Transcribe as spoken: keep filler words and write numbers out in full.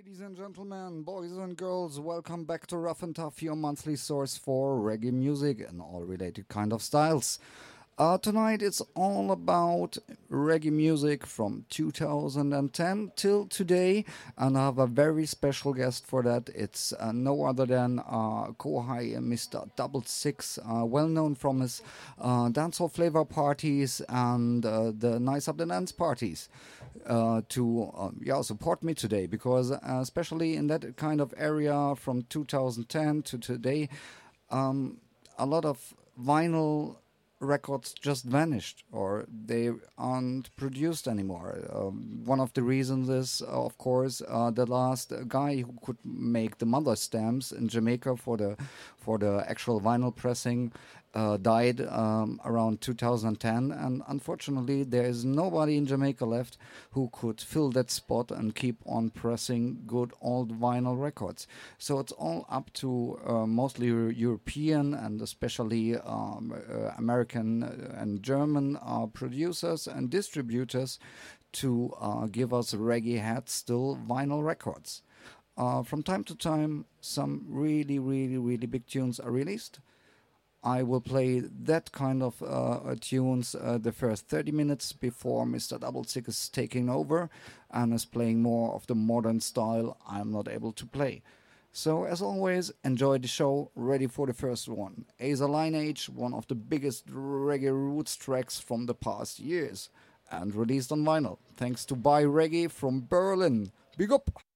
Ladies and gentlemen, boys and girls, welcome back to Rough and Tough, your monthly source for reggae music and all related kind of styles. Uh, tonight it's all about reggae music from two thousand ten till today, and I have a very special guest for that. It's uh, no other than uh, Kohai and Mister Double Six, uh, well known from his uh, dancehall flavor parties and uh, the Nice Up the Dance parties. Uh, to uh, yeah support me today because uh, especially in that kind of area from two thousand ten to today, um, a lot of vinyl records just vanished or they aren't produced anymore. Um, one of the reasons is, uh, of course, uh, the last guy who could make the mother stamps in Jamaica for the for the actual vinyl pressing uh, died um, around two thousand ten, and unfortunately, there is nobody in Jamaica left who could fill that spot and keep on pressing good old vinyl records. So it's all up to uh, mostly European and especially um, uh, American and German uh, producers and distributors to uh, give us reggae head still vinyl records. Uh, from time to time, some really, really, really big tunes are released. I will play that kind of uh, tunes uh, the first thirty minutes before Mister Double Six is taking over and is playing more of the modern style I'm not able to play. So, as always, enjoy the show. Ready for the first one. Aza Lineage, one of the biggest reggae roots tracks from the past years, and released on vinyl. Thanks to Buy Reggae from Berlin. Big up!